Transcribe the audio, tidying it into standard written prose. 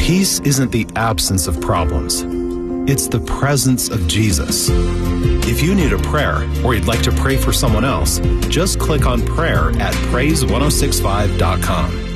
Peace isn't the absence of problems. It's the presence of Jesus. If you need a prayer or you'd like to pray for someone else, just click on prayer at praise1065.com.